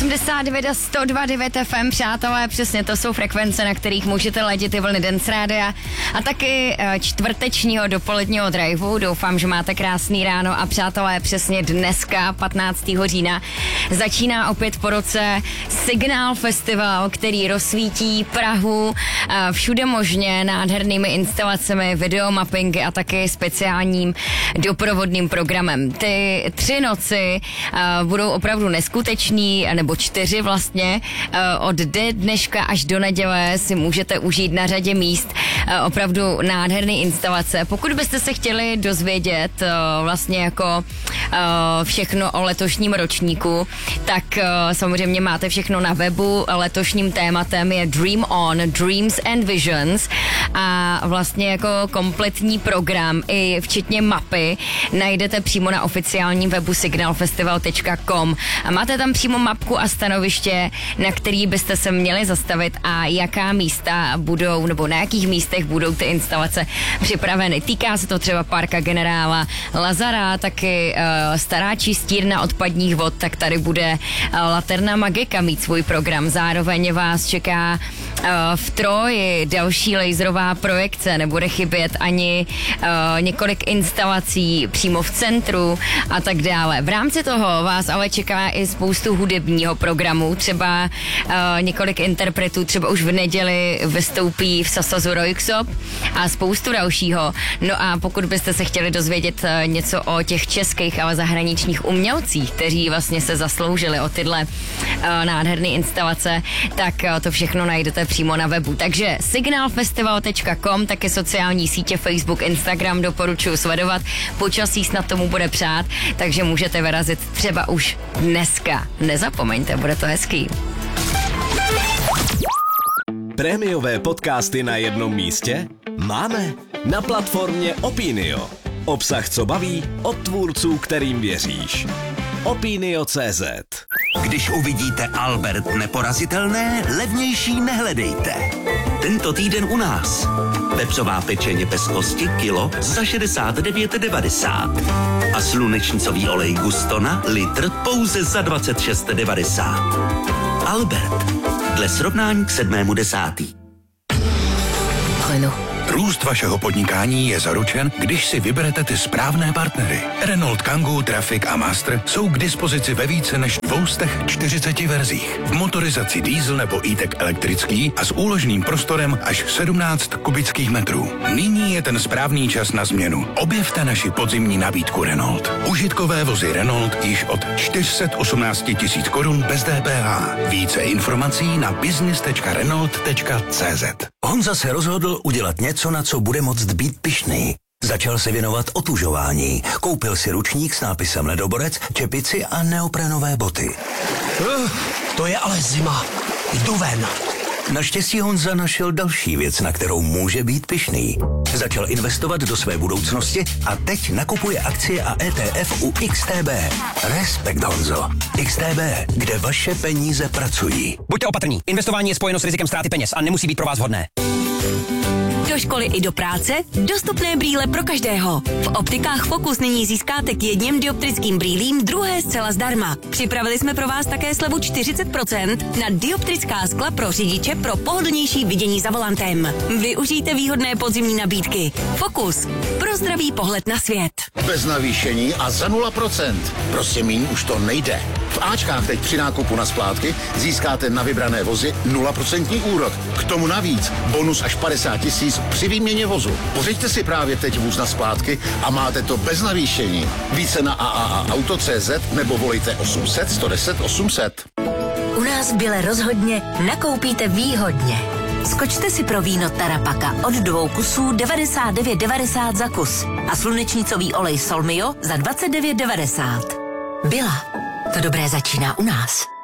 89 a 102.9 FM, přátelé, přesně to jsou frekvence, na kterých můžete ladit ty vlny Dance Rádia a taky čtvrtečního dopoledního driveu. Doufám, že máte krásný ráno a přátelé, přesně dneska, 15. října, začíná opět po roce Signál Festival, který rozsvítí Prahu všude možně nádhernými instalacemi, videomappingy a taky speciálním doprovodným programem. Ty 3 noci budou opravdu neskutečný, nebo 4 vlastně. Od dneška až do neděle si můžete užít na řadě míst opravdu nádherné instalace. Pokud byste se chtěli dozvědět vlastně jako všechno o letošním ročníku, tak samozřejmě máte všechno na webu. Letošním tématem je Dream On, Dreams and Visions a vlastně jako kompletní program i včetně mapy najdete přímo na oficiálním webu signalfestival.com a máte tam přímo mapku a stanoviště, na který byste se měli zastavit a jaká místa budou, nebo na jakých místech budou ty instalace připraveny. Týká se to třeba Parka Generála Lazara, taky Stará čistírna odpadních vod, tak tady bude Laterna Magika mít svůj program. Zároveň vás čeká v Troji další laserová projekce, nebude chybět ani několik instalací přímo v centru a tak dále. V rámci toho vás ale čeká i spoustu hudebního programu, třeba několik interpretů, třeba už v neděli vystoupí v Sasazu Rojksop a spoustu dalšího. No a pokud byste se chtěli dozvědět něco o těch českých, ale zahraničních umělcích, kteří vlastně se zasloužili o tyhle nádherné instalace, tak to všechno najdete přímo na webu. Takže signalfestival.com, taky sociální sítě Facebook, Instagram doporučuji sledovat. Počasí snad tomu bude přát, takže můžete vyrazit třeba už dneska. Nezapomeňte, bude to hezký. Prémiové podcasty na jednom místě? Máme na platformě Opinio. Obsah, co baví, od tvůrců, kterým věříš. Opinio.cz. Když uvidíte Albert neporazitelné, levnější nehledejte. Tento týden u nás. Pepřová pečeně bez kosti kilo za 69,90. A slunečnicový olej Gustona litr pouze za 26,90. Albert. Dle srovnání k 7.10. Růst vašeho podnikání je zaručen, když si vyberete ty správné partnery. Renault Kangoo, Traffic a Master jsou k dispozici ve více než 240 verzích. V motorizaci diesel nebo e-tech elektrický a s úložným prostorem až 17 kubických metrů. Nyní je ten správný čas na změnu. Objevte naši podzimní nabídku Renault. Užitkové vozy Renault již od 418 000 korun bez DPH. Více informací na business.renault.cz. Honza se rozhodl udělat něco, na co bude moct být pyšný. Začal se věnovat otužování. Koupil si ručník s nápisem ledoborec, čepici a neoprenové boty. To je ale zima. Jdu ven. Naštěstí Honza našel další věc, na kterou může být pyšný. Začal investovat do své budoucnosti a teď nakupuje akcie a ETF u XTB. Respekt, Honzo. XTB, kde vaše peníze pracují. Buďte opatrní. Investování je spojeno s rizikem ztráty peněz a nemusí být pro vás vhodné. Do školy i do práce, dostupné brýle pro každého. V optikách Focus nyní získáte k jedním dioptrickým brýlím druhé zcela zdarma. Připravili jsme pro vás také slevu 40% na dioptrická skla pro řidiče pro pohodlnější vidění za volantem. Využijte výhodné podzimní nabídky. Focus. Pro zdravý pohled na svět. Bez navýšení a za 0%. Prostě míň už to nejde. V Ačkách teď při nákupu na splátky získáte na vybrané vozy 0% úrok. K tomu navíc bonus až 50 000 při výměně vozu. Pořiďte si právě teď vůz na splátky a máte to bez navýšení. Více na AAAauto.cz nebo volejte 800 110 800. U nás v Bile rozhodně nakoupíte výhodně. Skočte si pro víno Tarapaka od 2 kusů 99,90 za kus a slunečnicový olej Solmio za 29,90. Bila. To dobré začíná u nás.